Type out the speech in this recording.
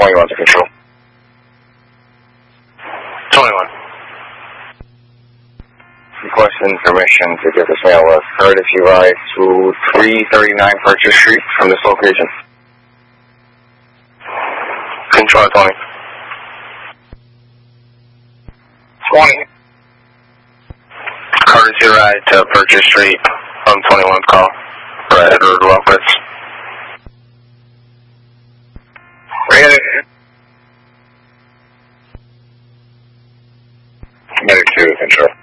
21 to control. 21. Requesting permission to get this mail a courtesy ride to 339 Purchase Street from this location. Control 20. 20. Courtesy ride to Purchase Street from 21 call. Right at Road Rockets. Medic 2 control.